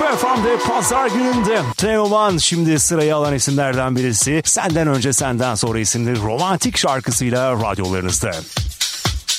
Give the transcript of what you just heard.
FM'de pazar gününde Teoman şimdi sırayı alan isimlerden birisi. Senden önce senden sonra isimli romantik şarkısıyla radyolarınızda.